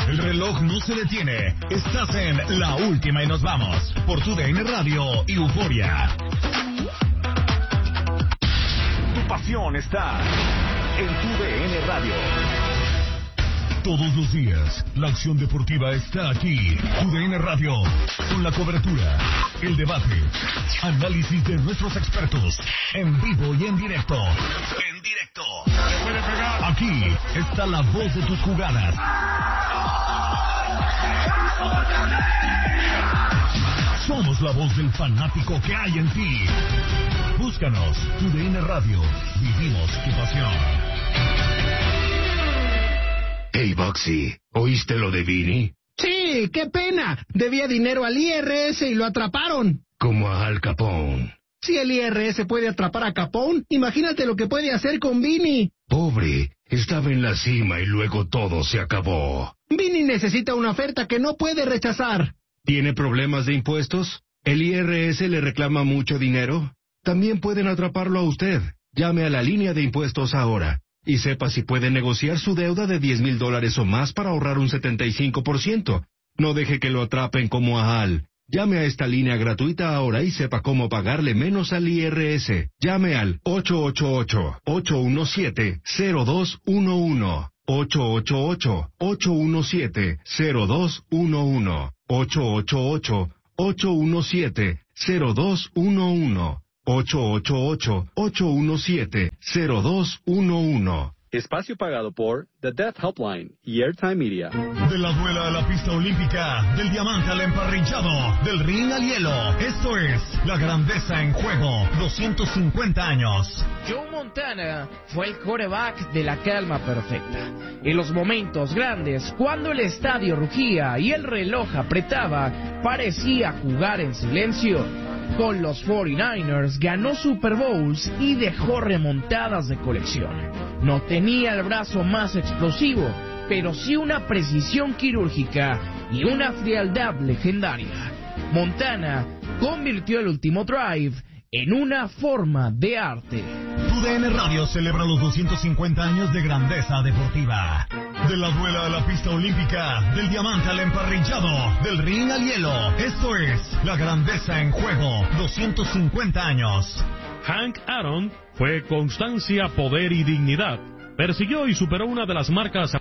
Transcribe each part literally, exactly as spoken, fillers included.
El reloj no se detiene. Estás en La Última y Nos Vamos por tu D N Radio y Euforia. Tu pasión está en tu D N Radio. Todos los días, la acción deportiva está aquí. Tu D N Radio, con la cobertura, el debate, análisis de nuestros expertos, en vivo y en directo. En directo. Aquí está la voz de tus jugadas. Somos la voz del fanático que hay en ti. Búscanos, tu D N Radio. Vivimos tu pasión. Hey, Boxy, ¿oíste lo de Vini? Sí, qué pena. Debía dinero al I R S y lo atraparon. Como a Al Capone. Si el I R S puede atrapar a Capone, imagínate lo que puede hacer con Vini. Pobre, estaba en la cima y luego todo se acabó. Vini necesita una oferta que no puede rechazar. ¿Tiene problemas de impuestos? ¿El I R S le reclama mucho dinero? También pueden atraparlo a usted. Llame a la línea de impuestos ahora. Y sepa si puede negociar su deuda de diez mil dólares o más para ahorrar un setenta y cinco por ciento. No deje que lo atrapen como a Al. Llame a esta línea gratuita ahora y sepa cómo pagarle menos al I R S. Llame al ocho ocho ocho, ocho uno siete, cero dos uno uno. ocho ocho ocho, ocho uno siete, cero dos uno uno. ocho ocho ocho, ocho uno siete, cero dos uno uno. ocho ocho ocho, ocho uno siete, cero dos uno uno. Espacio pagado por The Death Helpline y Airtime Media. De la duela a la pista olímpica, del diamante al emparrillado, del ring al hielo. Esto es la grandeza en juego. doscientos cincuenta años. Joe Montana fue el quarterback de la calma perfecta. En los momentos grandes, cuando el estadio rugía y el reloj apretaba, parecía jugar en silencio. Con los cuarenta y nueve ers ganó Super Bowls y dejó remontadas de colección. No tenía el brazo más explosivo, pero sí una precisión quirúrgica y una frialdad legendaria. Montana convirtió el último drive en una forma de arte. Tu D N Radio celebra los doscientos cincuenta años de grandeza deportiva. De la duela a la pista olímpica, del diamante al emparrillado, del ring al hielo. Esto es la grandeza en juego. doscientos cincuenta años. Hank Aaron fue constancia, poder y dignidad. Persiguió y superó una de las marcas.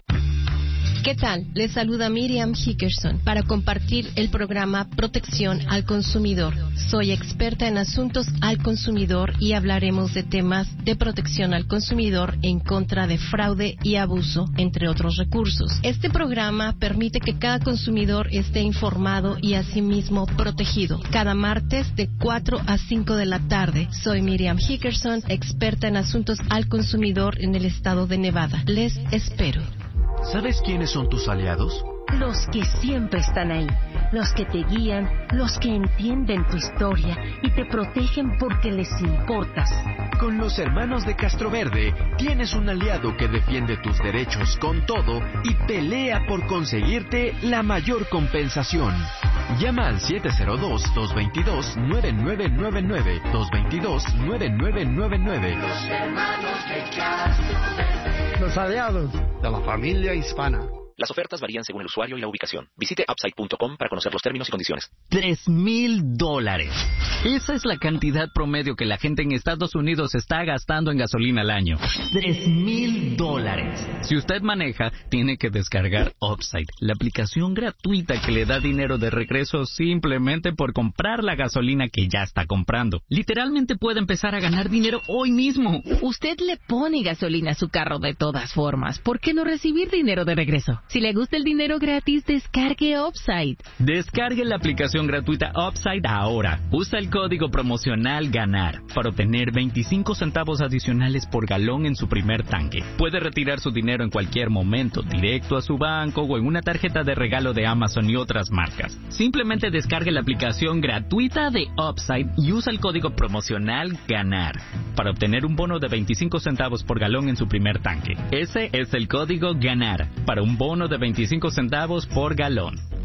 ¿Qué tal? Les saluda Miriam Hickerson para compartir el programa Protección al Consumidor. Soy experta en asuntos al consumidor y hablaremos de temas de protección al consumidor en contra de fraude y abuso, entre otros recursos. Este programa permite que cada consumidor esté informado y asimismo protegido. Cada martes de cuatro a cinco de la tarde. Soy Miriam Hickerson, experta en asuntos al consumidor en el estado de Nevada. Les espero. ¿Sabes quiénes son tus aliados? Los que siempre están ahí, los que te guían, los que entienden tu historia y te protegen porque les importas. Con los hermanos de Castroverde tienes un aliado que defiende tus derechos con todo y pelea por conseguirte la mayor compensación. Llama al siete cero dos, dos dos dos, nueve nueve nueve nueve, dos dos dos, nueve nueve nueve nueve. Los hermanos de Castroverde. Los aliados de la familia hispana. Las ofertas varían según el usuario y la ubicación. Visite upside punto com para conocer los términos y condiciones. Tres mil dólares. Esa es la cantidad promedio que la gente en Estados Unidos está gastando en gasolina al año. Tres mil dólares. Si usted maneja, tiene que descargar Upside, la aplicación gratuita que le da dinero de regreso simplemente por comprar la gasolina que ya está comprando. Literalmente puede empezar a ganar dinero hoy mismo. Usted le pone gasolina a su carro de todas formas. ¿Por qué no recibir dinero de regreso? Si le gusta el dinero gratis, descargue Upside. Descargue la aplicación gratuita Upside ahora. Usa el código promocional GANAR para obtener veinticinco centavos adicionales por galón en su primer tanque. Puede retirar su dinero en cualquier momento, directo a su banco o en una tarjeta de regalo de Amazon y otras marcas. Simplemente descargue la aplicación gratuita de Upside y usa el código promocional GANAR para obtener un bono de veinticinco centavos por galón en su primer tanque. Ese es el código GANAR para un bono de veinticinco centavos por galón.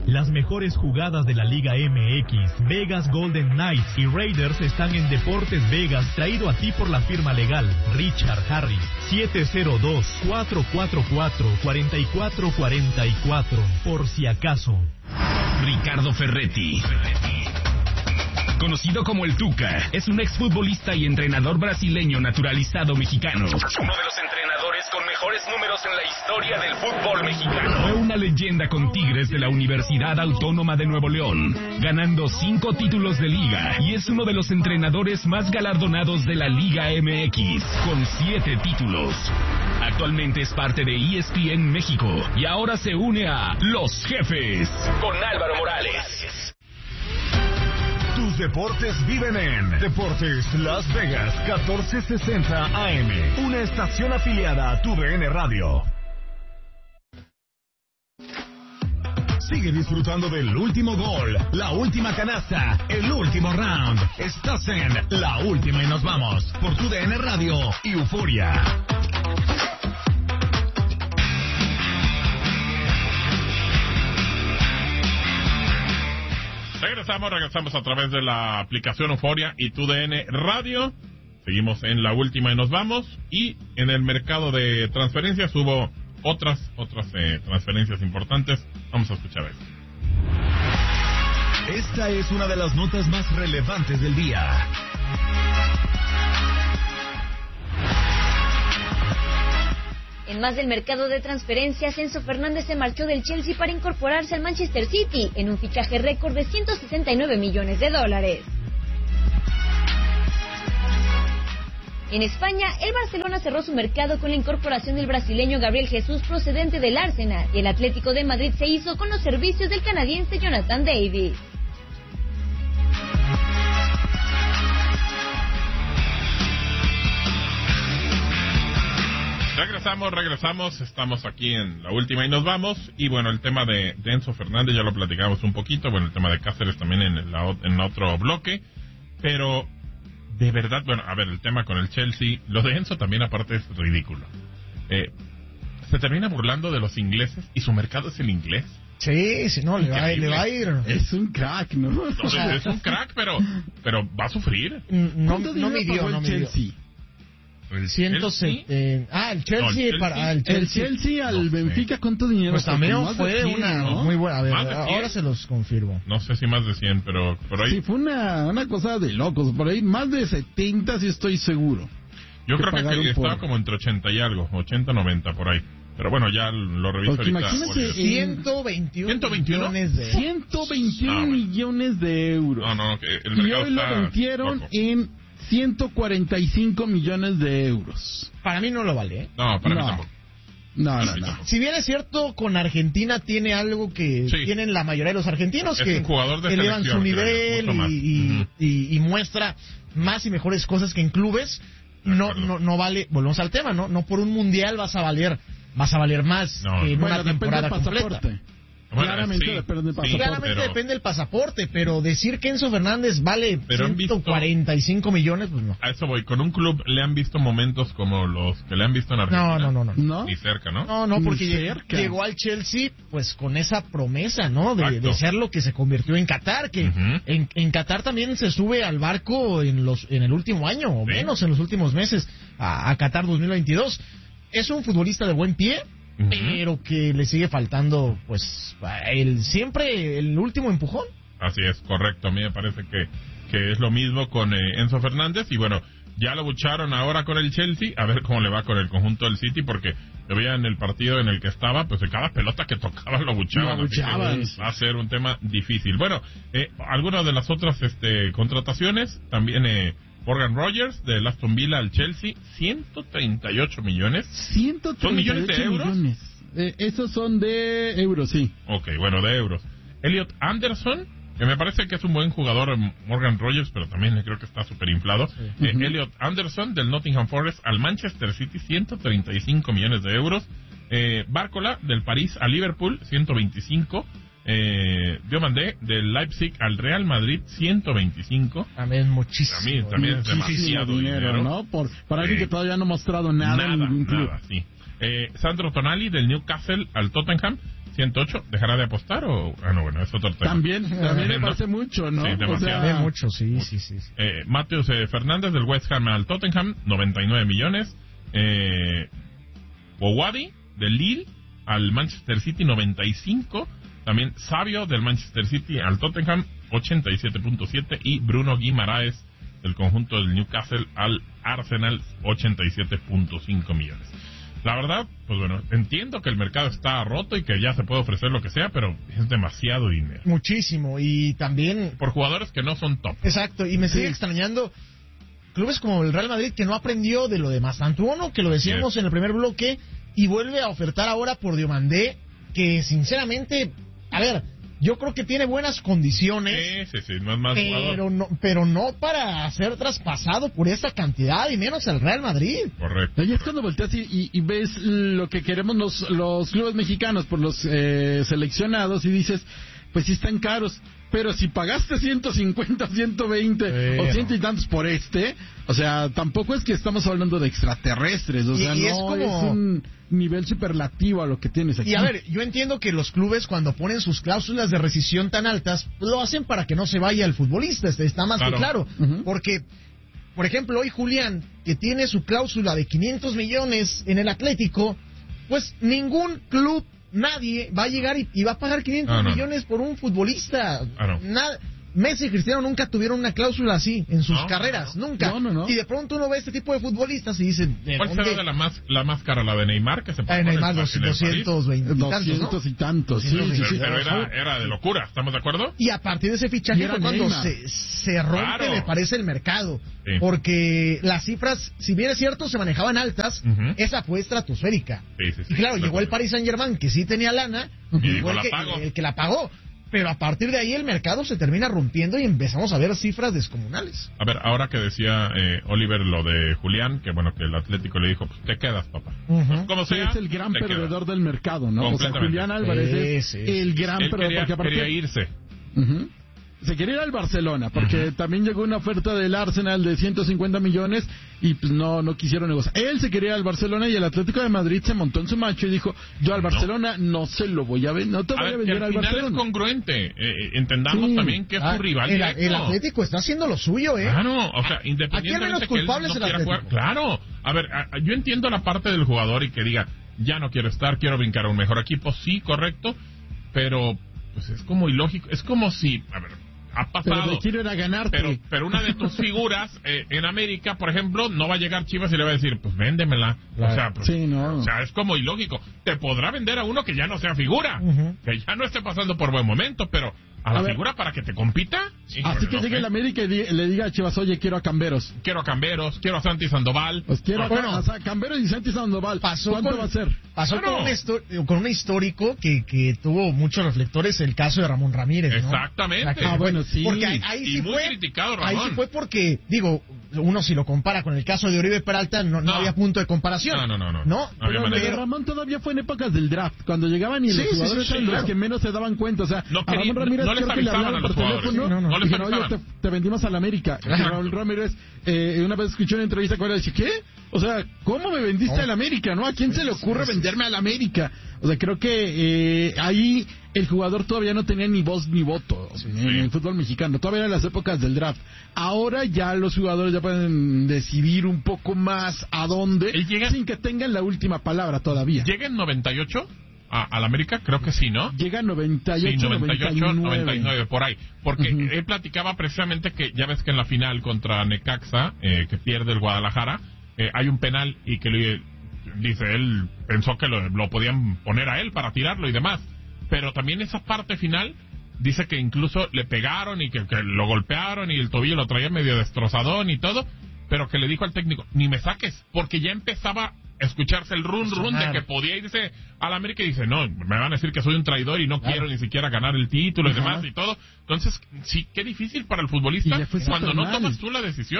Las mejores jugadas de la Liga M X, Vegas Golden Knights y Raiders están en Deportes Vegas, traído a ti por la firma legal Richard Harris. siete cero dos, cuatro cuatro cuatro, cuatro cuatro cuatro cuatro, por si acaso. Ricardo Ferretti, conocido como el Tuca, es un exfutbolista y entrenador brasileño naturalizado mexicano. Uno de los entrenadores con mejores números en la historia del fútbol mexicano. Fue una leyenda con Tigres de la Universidad Autónoma de Nuevo León, ganando cinco títulos de liga, y es uno de los entrenadores más galardonados de la Liga M X, con siete títulos. Actualmente es parte de E S P N México y ahora se une a Los Jefes con Álvaro Morales. Tus deportes viven en Deportes Las Vegas catorce sesenta A M, una estación afiliada a tu D N Radio. Sigue disfrutando del último gol, la última canasta, el último round. Estás en La Última y Nos Vamos por tu D N Radio y Euforia. Regresamos, regresamos a través de la aplicación Euforia y tu D N Radio. Seguimos en La Última y Nos Vamos. Y en el mercado de transferencias hubo otras, otras eh, transferencias importantes. Vamos a escuchar esto. Esta es una de las notas más relevantes del día. En más del mercado de transferencias, Enzo Fernández se marchó del Chelsea para incorporarse al Manchester City en un fichaje récord de ciento sesenta y nueve millones de dólares. En España, el Barcelona cerró su mercado con la incorporación del brasileño Gabriel Jesús procedente del Arsenal, y el Atlético de Madrid se hizo con los servicios del canadiense Jonathan David. Regresamos, regresamos, estamos aquí en La Última y Nos Vamos. Y bueno, el tema de, de Enzo Fernández ya lo platicamos un poquito. Bueno, el tema de Cáceres también en, la, en otro bloque. Pero, de verdad, bueno, a ver, el tema con el Chelsea. Lo de Enzo también aparte es ridículo. Eh, se termina burlando de los ingleses y su mercado es el inglés. Sí, sí, no, le va, le va a ir. Es un crack, ¿no? no o sea, es un crack, pero, pero va a sufrir. No, no midió, no midió. El ciento setenta. Ah, el Chelsea, no, el Chelsea para el Chelsea, el Chelsea al no Benfica, ¿cuánto dinero? Pues también fue cien, una ¿no? muy buena. A ver, ahora se los confirmo. No sé si más de cien, pero por ahí. Sí, fue una, una cosa de locos. Por ahí más de setenta, sí estoy seguro. Yo que creo que, que estaba por... como entre ochenta y algo, ochenta, noventa por ahí. Pero bueno, ya lo reviso porque ahorita. Imagínate, ciento veintiuno, ¿ciento veintiuno? millones de ciento veintiuno ah, millones de euros. No, no, que el mercado y hoy está lo vendieron loco. En ciento cuarenta y cinco millones de euros. Para mí no lo vale, ¿eh? No, para no. mí tampoco. No, no, no. Si bien es cierto, con Argentina tiene algo que sí. tienen la mayoría de los argentinos, es que un jugador de elevan su nivel y, y, uh-huh. y, y muestra más y mejores cosas que en clubes. No, no, no vale, volvemos al tema, ¿no? No por un mundial vas a valer, vas a valer más no, que en bueno, una temporada completa. Bueno, claramente sí, depende del pasaporte. Claramente pero, depende del pasaporte, pero decir que Enzo Fernández vale ciento cuarenta y cinco millones, pues no. A eso voy. Con un club le han visto momentos como los que le han visto en Argentina. No, no, no. no. Ni cerca, ¿no? No, no, porque cerca. llegó al Chelsea pues con esa promesa, ¿no? De, de ser lo que se convirtió en Qatar, que uh-huh. en, en Qatar también se sube al barco en los en el último año, o ¿sí? menos en los últimos meses, a, a Qatar dos mil veintidós. Es un futbolista de buen pie. Uh-huh. Pero que le sigue faltando, pues, el siempre el último empujón. Así es, correcto. A mí me parece que, que es lo mismo con eh, Enzo Fernández. Y bueno, ya lo bucharon ahora con el Chelsea. A ver cómo le va con el conjunto del City, porque yo veía en el partido en el que estaba, pues de cada pelota que tocaba lo buchaban. Lo buchaban. Va a ser un tema difícil. Bueno, eh, algunas de las otras este, contrataciones también... Eh, Morgan Rogers de Aston Villa al Chelsea, ciento treinta y ocho millones. ciento treinta y ocho ¿Son millones de euros? Millones. Eh, esos son de euros, sí. Ok, bueno, de euros. Elliot Anderson, que me parece que es un buen jugador, Morgan Rogers, pero también creo que está súper inflado. Sí. Eh, uh-huh. Elliot Anderson del Nottingham Forest al Manchester City, ciento treinta y cinco millones de euros. Eh, Barcola del París a Liverpool, ciento veinticinco. Eh, Diomandé del Leipzig al Real Madrid, ciento veinticinco. También muchísimo. También, también es demasiado dinero, dinero, ¿no? Por, por alguien eh, que todavía no ha mostrado nada, nada en ningún club. Nada, sí. Eh, Sandro Tonali del Newcastle al Tottenham, ciento ocho, ¿dejará de apostar o...? Ah, no, bueno, es otro tema. También, también me parece mucho, ¿no? Sí, demasiado. O sea, mucho, sí, sí, sí. sí. Eh, Mateus eh, Fernández del West Ham al Tottenham, noventa y nueve millones. Eh, Owadi del Lille al Manchester City, noventa y cinco. También Savio del Manchester City al Tottenham, ochenta y siete punto siete. Y Bruno Guimaraes del conjunto del Newcastle al Arsenal, ochenta y siete punto cinco millones. La verdad, pues bueno, entiendo que el mercado está roto y que ya se puede ofrecer lo que sea, pero es demasiado dinero. Muchísimo, y también... Por jugadores que no son top. Exacto, y me sigue sí. extrañando clubes como el Real Madrid, que no aprendió de lo de Mastantuono, que lo decíamos yes. en el primer bloque, y vuelve a ofertar ahora por Diomandé, que sinceramente, a ver... Yo creo que tiene buenas condiciones, sí, sí, sí, no es más pero, no, pero no para ser traspasado por esa cantidad, y menos el Real Madrid. Correcto. Y es cuando volteas y, y, y ves lo que queremos los, los clubes mexicanos por los eh, seleccionados y dices, pues sí están caros, pero si pagaste ciento cincuenta, ciento veinte pero... o ciento y tantos por este, o sea, tampoco es que estamos hablando de extraterrestres, o sea, y, y no es, como... es un nivel superlativo a lo que tienes aquí. Y a ver, yo entiendo que los clubes cuando ponen sus cláusulas de rescisión tan altas, lo hacen para que no se vaya el futbolista, está más claro. que claro, uh-huh. porque, por ejemplo, hoy Julián, que tiene su cláusula de quinientos millones en el Atlético, pues ningún club, nadie va a llegar y, y va a pagar quinientos ah, no, millones no. por un futbolista. Ah, no. Nada. Messi y Cristiano nunca tuvieron una cláusula así en sus no, carreras, no, nunca. No, no, no. Y de pronto uno ve este tipo de futbolistas y dice... ¿Cuál será de la más, la más cara? ¿La de Neymar? Que se pagó en Neymar, los doscientos veinte y tantos, doscientos y tantos, sí, sí, pero, sí. Pero era, era de locura, ¿estamos de acuerdo? Y a partir de ese fichaje fue cuando se, se rompe, claro. me parece, el mercado. Sí. Porque las cifras, si bien es cierto, se manejaban altas, uh-huh. esa fue estratosférica. Sí, sí, sí, y claro, llegó el Paris Saint-Germain, que sí tenía lana, y fue el, la que, pagó. el que la pagó. Pero a partir de ahí el mercado se termina rompiendo y empezamos a ver cifras descomunales. A ver, ahora que decía eh, Oliver lo de Julián, que bueno, que el Atlético le dijo, pues te quedas, papá. Uh-huh. ¿Cómo sea? Es el gran perdedor del mercado, ¿no? O sea, Completamente. Julián Álvarez es sí, sí. el gran Él perdedor. Quería, porque aparte, quería irse. Uh-huh. Se quería ir al Barcelona, porque uh-huh. también llegó una oferta del Arsenal de ciento cincuenta millones y pues no no quisieron negociar. Él se quería ir al Barcelona y el Atlético de Madrid se montó en su macho y dijo, yo al Barcelona no, no se lo voy a vender, no te voy a, ver, a vender al, al Barcelona. Es congruente, eh, entendamos sí. también que es ah, su rival el, directo. El Atlético está haciendo lo suyo, ¿eh? Claro, o sea, independientemente que él no quiera jugar. Claro, a ver, a, yo entiendo la parte del jugador y que diga, ya no quiero estar, quiero brincar a un mejor equipo, sí, correcto, pero pues es como ilógico, es como si, a ver, ha pasado. Pero quiero ir a ganarte. Pero, pero una de tus figuras eh, en América, por ejemplo, no va a llegar Chivas y le va a decir, pues véndemela. Claro. O sea, pues, sí, no. o sea, es como ilógico. Te podrá vender a uno que ya no sea figura, uh-huh. que ya no esté pasando por buen momento, pero a, a la ver. figura para que te compita. Sí, así que llegue el América y di, le diga a Chivas, oye, quiero a Camberos. Quiero a Camberos, quiero a Santi Sandoval. Pues quiero ah, a, bueno, a, a Camberos y Santi Sandoval. Pasó ¿Cuánto con, va a ser? Pasó claro. con, un esto- con un histórico que, que tuvo muchos reflectores, el caso de Ramón Ramírez, ¿no? Exactamente. O sea, ah, bueno, sí. Porque ahí, ahí y sí muy fue, criticado, Ramón. ahí sí fue porque, digo, uno si lo compara con el caso de Oribe Peralta, no, no. no había punto de comparación. No, no, no. No, ¿No? no había pero, pero Ramón todavía fue en épocas del draft, cuando llegaban y sí, los jugadores sí, sí, sí, eran claro. los que menos se daban cuenta. O sea, no a Ramón Ramírez no, no creo que le hablaban por teléfono. Sí, no, no. No les dijeron, oye, te, te vendimos a la América. Raúl Ramírez, eh, una vez escuché una entrevista con él y dice, ¿qué? O sea, ¿cómo me vendiste no. a la América? ¿No? ¿A quién se le ocurre venderme a la América? O sea, creo que eh, ahí el jugador todavía no tenía ni voz ni voto sí, en sí. el fútbol mexicano. Todavía eran las épocas del draft. Ahora ya los jugadores ya pueden decidir un poco más a dónde, llega, sin que tengan la última palabra todavía. ¿Llega en noventa y ocho? A, a la América, creo que sí, ¿no? Llega noventa y ocho, sí, noventa y ocho, noventa y nueve, por ahí. Porque Uh-huh. él platicaba precisamente que, ya ves que en la final contra Necaxa, eh, que pierde el Guadalajara, eh, hay un penal y que le, dice, él pensó que lo, lo podían poner a él para tirarlo y demás. Pero también esa parte final, dice que incluso le pegaron y que, que lo golpearon y el tobillo lo traía medio destrozadón y todo, pero que le dijo al técnico, ni me saques, porque ya empezaba escucharse el run run de que podía irse a la América y dice, no, me van a decir que soy un traidor y no claro. quiero ni siquiera ganar el título uh-huh. y demás y todo. Entonces, sí, qué difícil para el futbolista cuando no mal. tomas tú la decisión.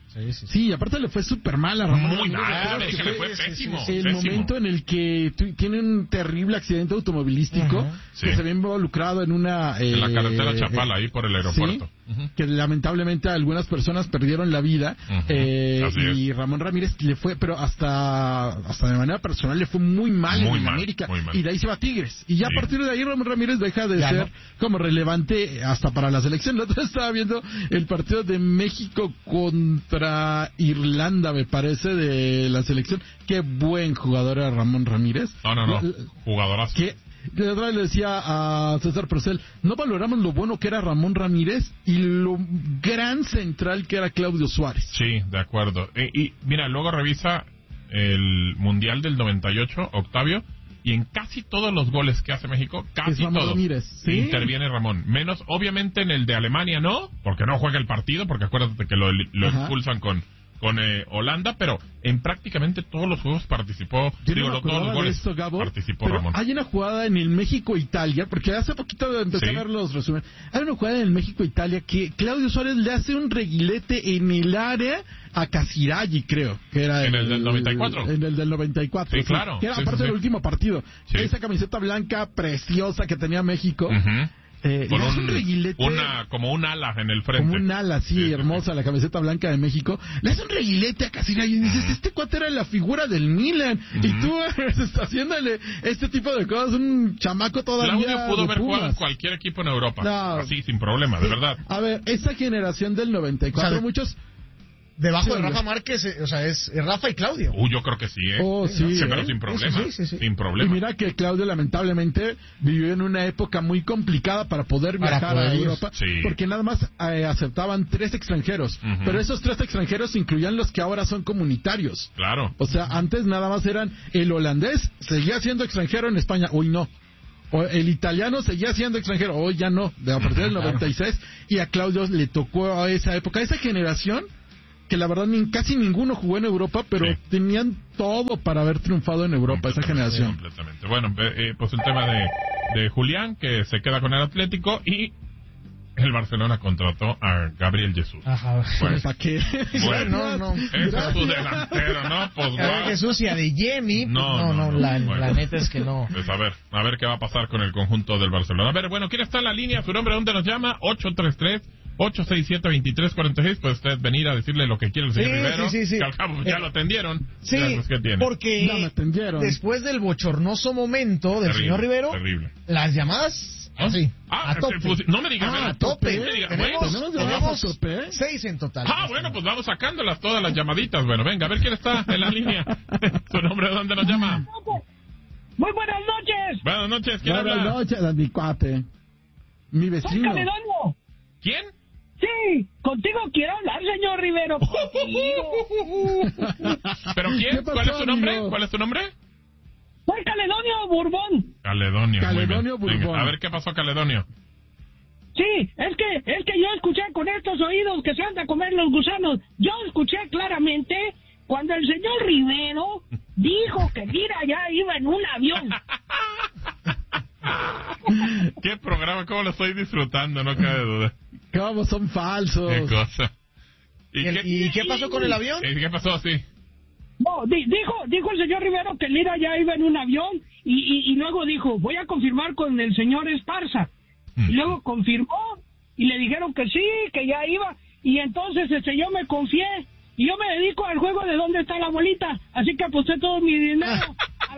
Sí, sí, sí, aparte le fue súper mal a Ramón. Muy Ramírez. mal, Que que le fue fue pésimo. el pésimo. momento en el que tu, tiene un terrible accidente automovilístico, uh-huh. que sí. se ve involucrado en una... Eh, en la carretera Chapala, eh, ahí por el aeropuerto. Sí, uh-huh. Que lamentablemente algunas personas perdieron la vida, uh-huh. eh, y Ramón Ramírez le fue, pero hasta hasta de manera personal le fue muy mal muy en mal, América, muy mal. y de ahí se va a Tigres. Y ya sí. a partir de ahí Ramón Ramírez deja de ya ser no. como relevante hasta para la selección. La otra estaba viendo el partido de México contra Irlanda, me parece, de la selección. Qué buen jugador era Ramón Ramírez. No, no, no, jugadorazo. Que de otra vez le decía a César Procel, no valoramos lo bueno que era Ramón Ramírez y lo gran central que era Claudio Suárez. Sí, de acuerdo. E, y mira, luego revisa el Mundial del noventa y ocho, Octavio, y en casi todos los goles que hace México, casi todos, Ramírez, ¿sí? interviene Ramón. Menos, obviamente, en el de Alemania no, porque no juega el partido, porque acuérdate que lo, lo expulsan con... con eh, Holanda, pero en prácticamente todos los juegos participó, Yo digo, no todos los goles esto, Gabo, participó pero Ramón. Hay una jugada en el México-Italia, porque hace poquito empecé ¿Sí? a ver los resúmenes. Hay una jugada en el México-Italia que Claudio Suárez le hace un reguilete en el área a Casiraghi, creo, que era en el, el del noventa y cuatro. En el del noventa y cuatro. Sí, sí, claro. Que era sí, aparte sí, del sí. último partido. Sí. Esa camiseta blanca preciosa que tenía México. Uh-huh. Eh, Con un, un reguilete, una, como un ala en el frente. Como un ala, sí, sí, hermosa, la camiseta blanca de México. Le hace un reguilete a Casiraghi y dices, este cuate era la figura del Milan. Uh-huh. Y tú estás haciéndole este tipo de cosas, un chamaco todavía. Claudio pudo haber Pumas. jugado en cualquier equipo en Europa. No. Así, sin problema, de verdad. A ver, esa generación del noventa y cuatro, o sea, muchos... Debajo sí, de Rafa Márquez, o sea, es Rafa y Claudio. Uh, yo creo que sí, ¿eh? Oh, sí, sí, ¿eh? pero sin problema. Sí, sí, sí. Sin problema. Y mira que Claudio, lamentablemente, vivió en una época muy complicada para poder viajar para poder a Europa. Sí. Porque nada más eh, aceptaban tres extranjeros. Uh-huh. Pero esos tres extranjeros incluían los que ahora son comunitarios. Claro. O sea, antes nada más eran el holandés, seguía siendo extranjero en España, hoy no. O el italiano seguía siendo extranjero, hoy ya no, de a partir del noventa y seis. Y a Claudio le tocó a esa época, a esa generación, que la verdad ni, casi ninguno jugó en Europa, pero sí. tenían todo para haber triunfado en Europa, esa generación. Completamente. Bueno, eh, pues el tema de, de Julián, que se queda con el Atlético, y el Barcelona contrató a Gabriel Jesús. Ajá. Pues, ¿para qué? Bueno, no, no. Ese es tu delantero, ¿no? Pues Gabriel Jesús y a de Jemi. No, no, no, no, la, bueno. la neta es que no. Pues a ver, a ver qué va a pasar con el conjunto del Barcelona. A ver, bueno, ¿quién está en la línea? ¿Su nombre? ¿Dónde nos llama? ocho tres tres, ocho seis siete, dos tres cuatro seis. Puede usted venir a decirle lo que quiere el señor sí, Rivero. Sí, sí, sí. Que al cabo ya eh, lo atendieron. Sí, ¿Qué tiene? porque no me atendieron. Después del bochornoso momento del terrible, señor Rivero, terrible. las llamadas... ¿Ah? Sí, ah, a tope. Pues, no me digas, ah, a tope. tope. Diga, tenemos bueno, tenemos tope. seis en total. Ah, bueno, pues vamos sacándolas todas las llamaditas. Bueno, venga, a ver quién está en la línea. ¿Su nombre de dónde nos llama? Muy buenas noches. Buenas noches, ¿quién buenas habla? Buenas noches, mi cuate. Mi vecino. Soy Caledonio. ¿Quién? Sí, contigo quiero hablar, señor Rivero. ¿Pero quién? Pasó, ¿Cuál es tu nombre? amigo? ¿Cuál es tu nombre? Soy Caledonio Bourbon. Caledonio. Caledonio muy bien. Bourbon. Venga, a ver qué pasó, Caledonio. Sí, es que es que yo escuché con estos oídos que se anda a comer los gusanos. Yo escuché claramente cuando el señor Rivero dijo que Lira ya iba en un avión. ¿Qué programa? ¿Cómo lo estoy disfrutando? No cabe duda. ¿Cómo son falsos? ¿Qué cosa? ¿Y, ¿Y, qué, ¿Y qué pasó con el avión? ¿Y qué pasó así? No, di, dijo dijo el señor Rivero que Lira ya iba en un avión y, y, y luego dijo, voy a confirmar con el señor Esparza. Y luego confirmó y le dijeron que sí, que ya iba. Y entonces este, yo me confié y yo me dedico al juego de dónde está la bolita. Así que aposté todo mi dinero a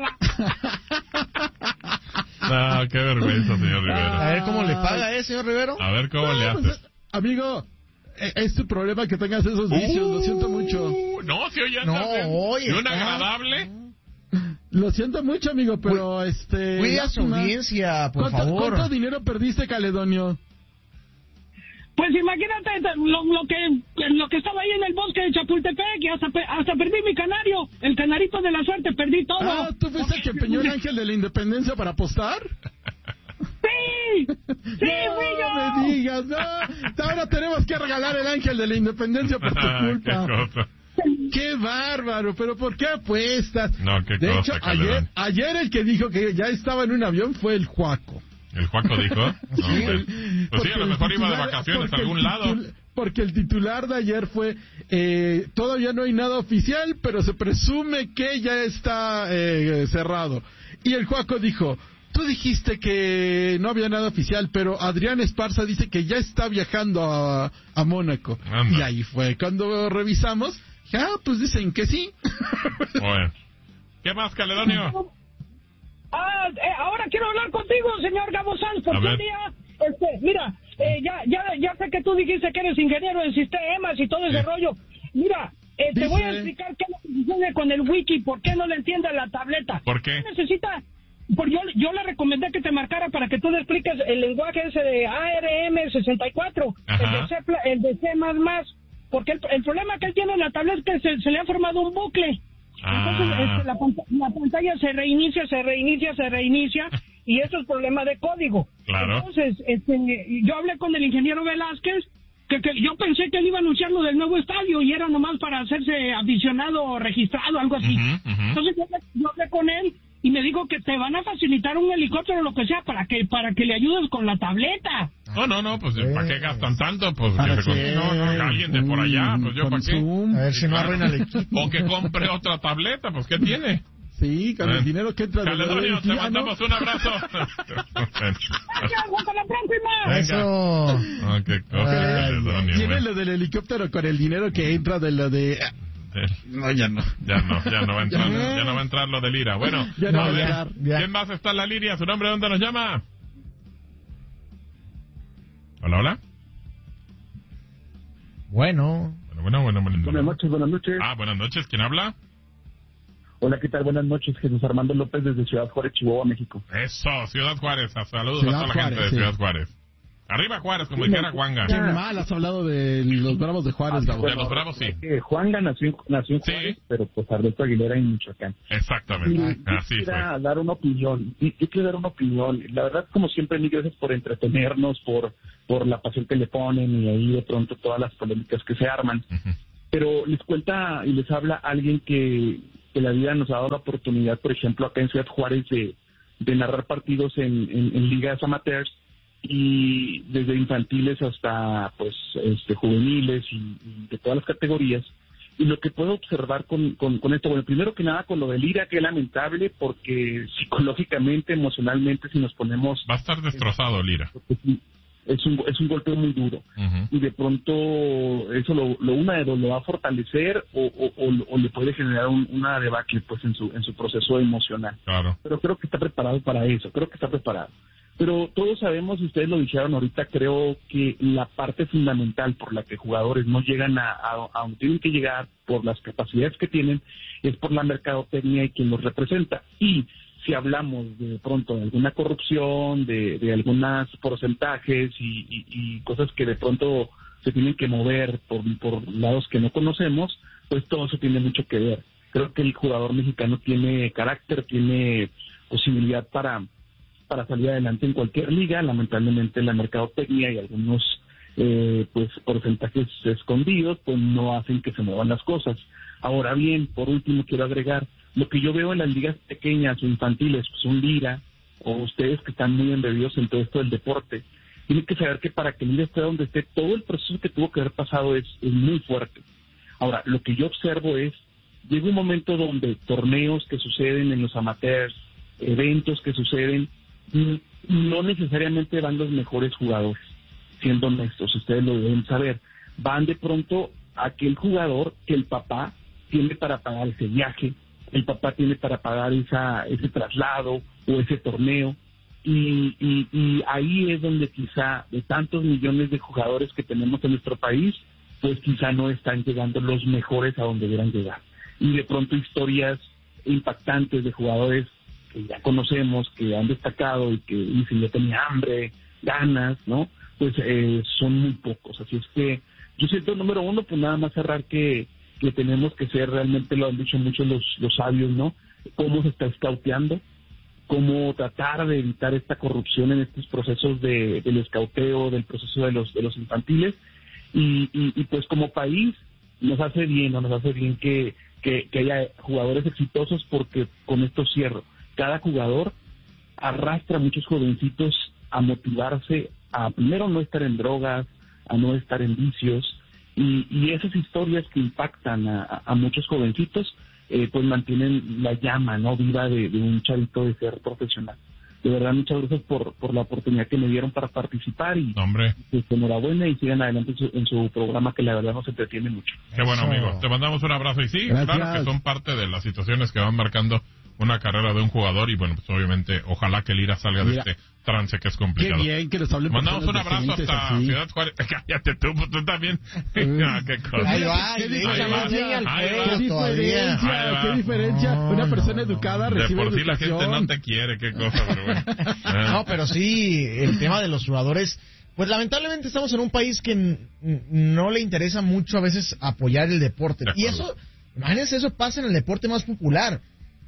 la... No, qué vergüenza, señor Rivero. A ver cómo le paga, ¿eh, señor Rivero? A ver cómo no, le haces. Pues, amigo, es tu problema que tengas esos vicios, uh, lo siento mucho. No, si hoy no, hoy y un agradable... Lo siento mucho, amigo, pero Uy, este... Cuida su audiencia, por ¿Cuánto, favor. ¿Cuánto dinero perdiste, Caledonio? Pues imagínate lo, lo que lo que estaba ahí en el bosque de Chapultepec y hasta, hasta perdí mi canario, el canarito de la suerte, perdí todo. Ah, ¿tú fuiste el que empeñó el ángel de la independencia para apostar? ¡Sí! ¡Sí, no, fui yo! No me digas, no. Ahora tenemos que regalar el ángel de la independencia por tu culpa. ¿Qué cosa? ¡Qué bárbaro! ¿Pero por qué apuestas? No, qué de cosa, hecho, ayer, ayer el que dijo que ya estaba en un avión fue el Juaco. ¿El Juaco dijo? No, sí, pues, el, pues sí, a lo mejor titular, iba de vacaciones a algún el lado. porque el titular de ayer fue, eh, todavía no hay nada oficial, pero se presume que ya está eh, cerrado. Y el Juaco dijo, tú dijiste que no había nada oficial, pero Adrián Esparza dice que ya está viajando a, a Mónaco. Anda. Y ahí fue cuando revisamos, ah, pues dicen que sí. Bueno. ¿Qué más, Caledonio? Ah, eh, ahora quiero hablar contigo, señor Gabo Sanz, porque un día, este, mira, eh, ya, ya, ya sé que tú dijiste que eres ingeniero en sistemas y todo ese sí. rollo. Mira, eh, te voy a explicar qué es lo que sucede con el wiki, por qué no le entiende la tableta. ¿Por qué? Necesita, porque yo, yo le recomendé que te marcara para que tú le expliques el lenguaje ese de A R M sesenta y cuatro, el de, C, el de C++, porque el, el problema que él tiene en la tableta es que se, se le ha formado un bucle. Entonces ah. este, la, la pantalla se reinicia, se reinicia, se reinicia y eso es problema de código. Claro. Entonces, este, yo hablé con el ingeniero Velázquez, que, que yo pensé que él iba a anunciar lo del nuevo estadio y era nomás para hacerse aficionado o registrado, algo así. Uh-huh, uh-huh. Entonces yo, yo hablé con él y me dijo que te van a facilitar un helicóptero o lo que sea para que para que le ayudes con la tableta. No, no, no, pues ¿para qué gastan tanto? Pues que, se qué? No, no, alguien de por allá, pues yo ¿para qué? A ver si no arruina el equipo. O que compre otra tableta, pues ¿qué tiene? Sí, con el dinero que entra. Caledonio, te mandamos un abrazo. Eso. Oh, qué cosa, Caledonio. Tiene lo del helicóptero con el dinero que entra de lo de... No, ya no. Ya no, ya no va a entrar, ya, ya no va a entrar lo de Lira. Bueno, ya no, a ver, ya, ya. ¿Quién más está en la línea? ¿Su nombre dónde nos llama? Hola, hola. Bueno. Bueno, bueno, bueno, bueno. Buenas noches, buenas noches. Ah, buenas noches. ¿Quién habla? Hola, ¿qué tal? Buenas noches. Jesús Armando López desde Ciudad Juárez, Chihuahua, México. Eso, Ciudad Juárez. Saludos Ciudad a toda la Juárez, gente de sí. Ciudad Juárez. Arriba Juárez, como dijera Juanga. Qué mal has hablado de los Bravos de Juárez, ah, Gabo. De los Bravos, sí. Eh, Juanga nació, nació en Juárez, sí. pero pues Alberto Aguilera en Michoacán. Exactamente, y, así yo fue. Quiero dar una opinión, y, yo quiero dar una opinión. La verdad, como siempre, mil gracias por entretenernos, por por la pasión que le ponen y ahí de pronto todas las polémicas que se arman. Uh-huh. Pero les cuenta y les habla alguien que, que la vida nos ha dado la oportunidad, por ejemplo, acá en Ciudad Juárez, de, de narrar partidos en, en, en ligas amateurs, y desde infantiles hasta pues este juveniles y, y de todas las categorías. Y lo que puedo observar con, con, con esto, bueno, primero que nada con lo del Lira, que es lamentable porque psicológicamente, emocionalmente, si nos ponemos... Va a estar destrozado Lira. Es un, es un golpe muy duro. Uh-huh. Y de pronto eso lo, lo una de dos lo va a fortalecer o, o, o, o le puede generar un, una debacle pues en su, en su proceso emocional. Claro. Pero creo que está preparado para eso, creo que está preparado. Pero todos sabemos, y ustedes lo dijeron ahorita, creo que la parte fundamental por la que jugadores no llegan a, a, a donde tienen que llegar, por las capacidades que tienen, es por la mercadotecnia y quien los representa. Y si hablamos de pronto de alguna corrupción, de, de algunos porcentajes y, y, y cosas que de pronto se tienen que mover por, por lados que no conocemos, pues todo eso tiene mucho que ver. Creo que el jugador mexicano tiene carácter, tiene posibilidad para... para salir adelante en cualquier liga. Lamentablemente la mercadotecnia y algunos eh, pues porcentajes escondidos pues no hacen que se muevan las cosas. Ahora bien, por último quiero agregar, lo que yo veo en las ligas pequeñas o infantiles, pues un Lira, o ustedes que están muy embebidos en todo esto del deporte, tienen que saber que para que el Lira esté donde esté, todo el proceso que tuvo que haber pasado es, es muy fuerte. Ahora, lo que yo observo es, llega un momento donde torneos que suceden en los amateurs, eventos que suceden, no necesariamente van los mejores jugadores, siendo honestos, ustedes lo deben saber. Van de pronto aquel jugador que el papá tiene para pagar ese viaje, el papá tiene para pagar esa ese traslado o ese torneo, y, y, y ahí es donde quizá de tantos millones de jugadores que tenemos en nuestro país, pues quizá no están llegando los mejores a donde deberían llegar. Y de pronto historias impactantes de jugadores que ya conocemos, que han destacado y que dicen yo tenía hambre, ganas, ¿no? Pues eh, son muy pocos. Así es que yo siento, número uno, pues nada más cerrar que, que tenemos que ser, realmente lo han dicho mucho los, los sabios, ¿no? Cómo se está escauteando, cómo tratar de evitar esta corrupción en estos procesos de, del escauteo, del proceso de los, de los infantiles. Y, y, y pues como país nos hace bien, ¿no? Nos hace bien que, que, que haya jugadores exitosos, porque con esto cierro. Cada jugador arrastra a muchos jovencitos a motivarse a primero no estar en drogas, a no estar en vicios, y, y esas historias que impactan a, a muchos jovencitos, eh, pues mantienen la llama, ¿no?, viva de, de un chavito de ser profesional. De verdad, muchas gracias por, por la oportunidad que me dieron para participar y Hombre. Pues, enhorabuena y sigan adelante en su, en su programa, que la verdad nos entretiene mucho. Qué bueno, amigo. Te mandamos un abrazo y sí, Gracias. claro que son parte de las situaciones que van marcando una carrera de un jugador y bueno, pues obviamente ojalá que Lira salga Mira, de este trance que es complicado. Qué bien que les hablen. Mandamos un abrazo hasta así. Ciudad Juárez. Cállate tú, pues tú también. Ah, qué cosa. Ahí va, Qué ahí diferencia, va, ahí qué va. diferencia, Ahí va. qué diferencia. Una persona educada De recibe por sí la educación. gente no te quiere, qué cosa, pero bueno. No, pero sí, el tema de los jugadores, pues lamentablemente estamos en un país que n- no le interesa mucho a veces apoyar el deporte. De Y eso, imagínense, eso pasa en el deporte más popular.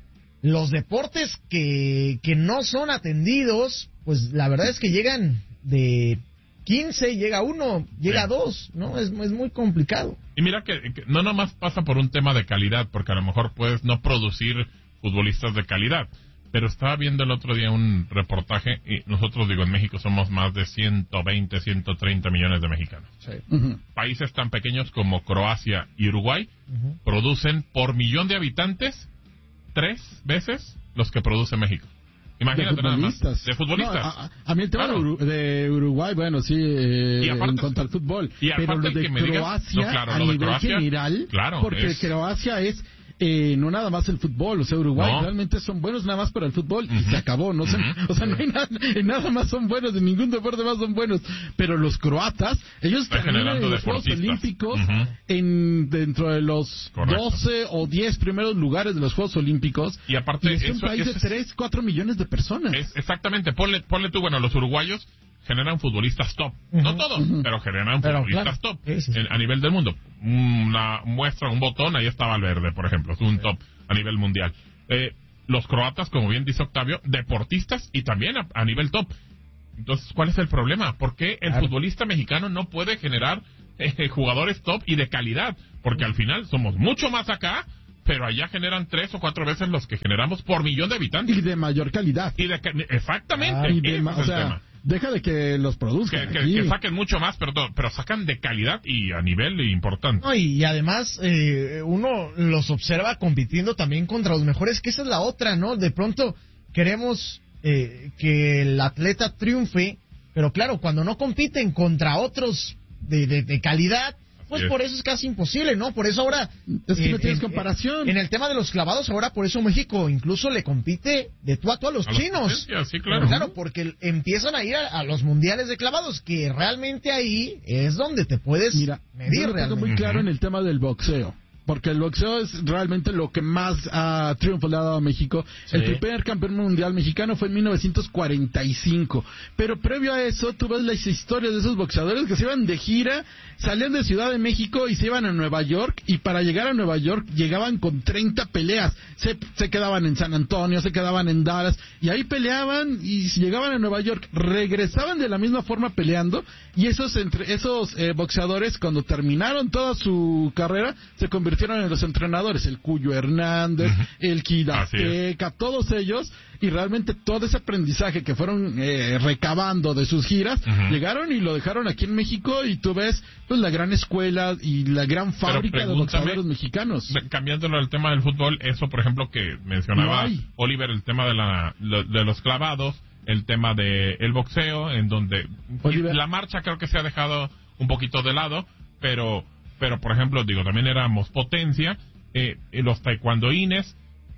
Los deportes que, que no son atendidos, pues la verdad es que llegan de quince, llega uno, llega Sí. dos, ¿no? Es, es muy complicado. Y mira que, que no nomás pasa por un tema de calidad, porque a lo mejor puedes no producir futbolistas de calidad. Pero estaba viendo el otro día un reportaje y nosotros, digo, en México somos más de ciento veinte, ciento treinta millones de mexicanos. Sí. Uh-huh. Países tan pequeños como Croacia y Uruguay Uh-huh. producen por millón de habitantes tres veces los que produce México. Imagínate de nada más. futbolistas. De futbolistas. No, a, a mí el tema Claro. de, Uru- de Uruguay, bueno, sí, eh, Y aparte- en cuanto al fútbol. y aparte pero lo el de que me digas- Croacia, no, claro, a lo de nivel Croacia, general, claro, porque es- Croacia es... Eh, no nada más el fútbol, o sea, Uruguay No. realmente son buenos nada más para el fútbol y Ujú. se acabó, no sé, Ujú. o sea, no hay nada, en nada más son buenos, en ningún deporte más son buenos, pero los croatas, ellos Están terminan generando en los Juegos deportistas. Olímpicos Ujú. en dentro de los Correcto. doce o diez primeros lugares de los Juegos Olímpicos, Y aparte, y es un eso- país eso de es- tres, cuatro millones de personas. Es, exactamente, ponle, ponle tú, bueno, los uruguayos generan futbolistas top. No todos, pero generan Pero, futbolistas claro. top Sí, sí, sí. en- a nivel del mundo. Una muestra, un botón, ahí está Valverde, por ejemplo, es un top a nivel mundial. Eh, los croatas, como bien dice Octavio, deportistas y también a, a nivel top. Entonces, ¿cuál es el problema? ¿Por qué el Claro. futbolista mexicano no puede generar eh, jugadores top y de calidad? Porque al final somos mucho más acá, pero allá generan tres o cuatro veces los que generamos por millón de habitantes. Y de mayor calidad. Y de ca- exactamente, Ah, y de ese ma- es o el sea, tema. deja de que los produzcan Que, que- aquí. que saquen mucho más, pero, pero sacan de calidad y a nivel importante. No, y, y además eh, uno los observa compitiendo también contra los mejores, que esa es la otra, ¿no? De pronto queremos eh, que el atleta triunfe, pero claro, cuando no compiten contra otros de, de, de calidad, pues es. por eso es casi imposible, ¿no? Por eso ahora... Es que no eh, tienes en- comparación. En el tema de los clavados, ahora por eso México incluso le compite de tú a tú a los A las chinos. potencias, sí, claro. Claro, porque empiezan a ir a, a los mundiales de clavados, que realmente ahí es donde te puedes Mira, medir yo lo tengo realmente. muy claro en el tema del boxeo. Porque el boxeo es realmente lo que más uh, triunfo le ha dado a México. Sí. El primer campeón mundial mexicano fue en mil novecientos cuarenta y cinco. Pero previo a eso, tú ves las historias de esos boxeadores que se iban de gira, salían de Ciudad de México y se iban a Nueva York. Y para llegar a Nueva York llegaban con treinta peleas. Se, se quedaban en San Antonio, se quedaban en Dallas. Y ahí peleaban y llegaban a Nueva York. Regresaban de la misma forma peleando. Y esos, entre, esos eh, boxeadores, cuando terminaron toda su carrera, se convirtieron en los entrenadores, el Cuyo Hernández, uh-huh. el Kid Azteca, todos ellos, y realmente todo ese aprendizaje que fueron eh, recabando de sus giras, uh-huh. llegaron y lo dejaron aquí en México, y tú ves pues la gran escuela y la gran fábrica de boxeadores mexicanos. Cambiándolo al tema del fútbol, eso por ejemplo que mencionaba no Oliver, el tema de, la, de los clavados, el tema de el boxeo, en donde Oliver. La marcha creo que se ha dejado un poquito de lado, pero pero por ejemplo, digo, también éramos potencia, eh, los taekwondoines,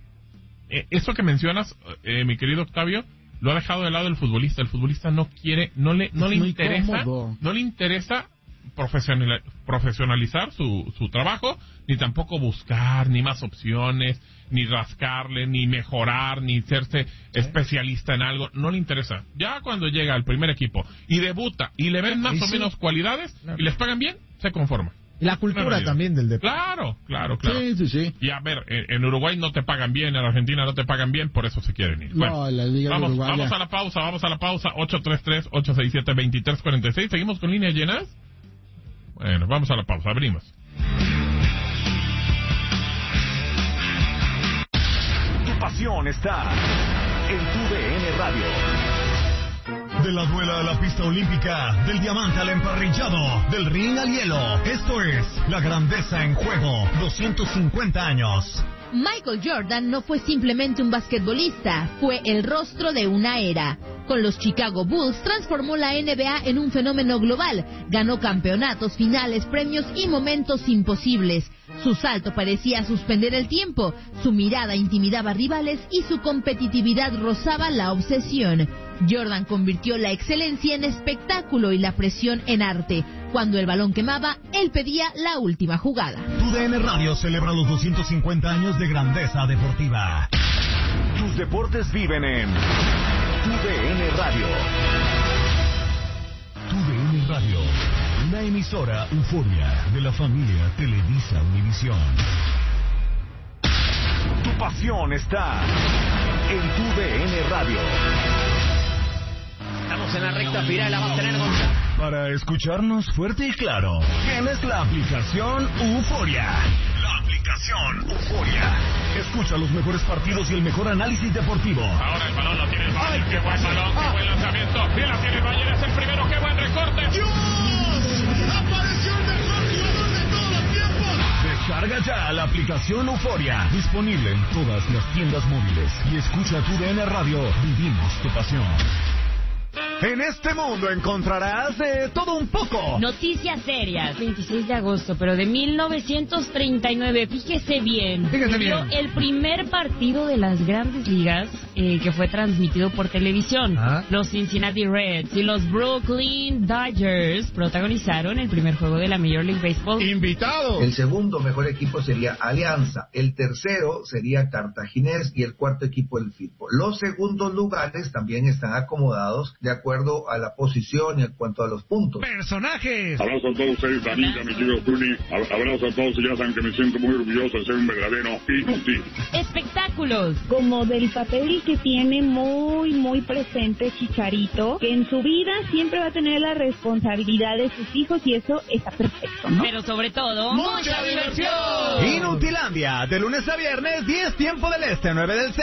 eh, eso que mencionas, eh, mi querido Octavio, lo ha dejado de lado el futbolista. El futbolista no quiere, no le, no le interesa, cómodo. no le interesa profesional, profesionalizar su, su trabajo, ni tampoco buscar, ni más opciones, ni rascarle, ni mejorar, ni serse especialista en algo, no le interesa. Ya cuando llega al primer equipo y debuta y le ven más sí, o menos sí. cualidades y les pagan bien, se conforma. Y la cultura también del deporte. Claro, claro, claro. Sí, sí, sí. Y a ver, en, en Uruguay no te pagan bien, en Argentina no te pagan bien, por eso se quieren ir. Bueno, no, la Liga vamos, de Uruguay, vamos a la pausa, vamos a la pausa. ocho tres tres, ocho seis siete, dos tres cuatro seis. ¿Seguimos con líneas llenas? Bueno, vamos a la pausa, abrimos. Tu pasión está en tu D N Radio. De la duela a la pista olímpica, del diamante al emparrillado, del ring al hielo. Esto es La Grandeza en Juego, doscientos cincuenta años. Michael Jordan no fue simplemente un basquetbolista, fue el rostro de una era. Con los Chicago Bulls transformó la N B A en un fenómeno global, ganó campeonatos, finales, premios y momentos imposibles. Su salto parecía suspender el tiempo, su mirada intimidaba rivales y su competitividad rozaba la obsesión. Jordan convirtió la excelencia en espectáculo y la presión en arte. Cuando el balón quemaba, él pedía la última jugada. Tu D N Radio celebra los doscientos cincuenta años de grandeza deportiva. Tus deportes viven en Tu D N Radio. Tu D N Radio, una emisora euforia de la familia Televisa Univisión. Tu pasión está en Tu D N Radio. Estamos en la recta final, la va a tener Gonzalo. Para escucharnos fuerte y claro, tienes la aplicación Euforia. La aplicación Euforia. Escucha los mejores partidos y el mejor análisis deportivo. Ahora el balón lo tiene el Bayern. Qué buen balón, qué buen lanzamiento. Bien la tiene el Bayern, es el primero. Qué buen recorte. ¡Dios! ¡Apareció el mejor jugador de todos los tiempos! Descarga ya la aplicación Euforia. Disponible en todas las tiendas móviles. Y escucha Tu D N Radio. Vivimos tu pasión. En este mundo encontrarás de todo un poco. Noticias serias. veintiséis de agosto, pero de mil novecientos treinta y nueve. Fíjese bien. Fíjese bien. El primer partido de las Grandes Ligas eh, que fue transmitido por televisión. ¿Ah? Los Cincinnati Reds y los Brooklyn Dodgers protagonizaron el primer juego de la Major League Baseball. ¡Invitado! El segundo mejor equipo sería Alianza. El tercero sería Cartaginés y el cuarto equipo el Fitbol. Los segundos lugares también están acomodados de acuerdo a la posición y en cuanto a los puntos. ¡Personajes! Abrazo a todos ustedes, Danita, mi querido Tuni. Abrazo a todos y ya saben que me siento muy orgulloso de ser un verdadero inútil. Espectáculos. Como del papel que tiene muy, muy presente Chicharito, que en su vida siempre va a tener la responsabilidad de sus hijos y eso está perfecto, ¿no? Pero sobre todo, ¡mucha diversión! Inutilandia, de lunes a viernes, diez tiempo del este, nueve del centro.